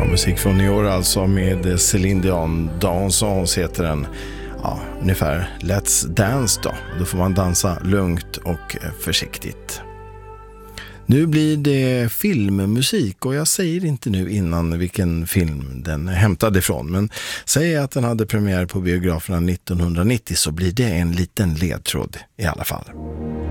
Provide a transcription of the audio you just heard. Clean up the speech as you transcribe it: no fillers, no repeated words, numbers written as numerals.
Musik från i år alltså med Céline Dion. Dansons heter den. Ja, ungefär Let's Dance då. Då får man dansa lugnt och försiktigt. Nu blir det filmmusik och jag säger inte nu innan vilken film den är hämtad ifrån. Men säger jag att den hade premiär på biograferna 1990 så blir det en liten ledtråd i alla fall.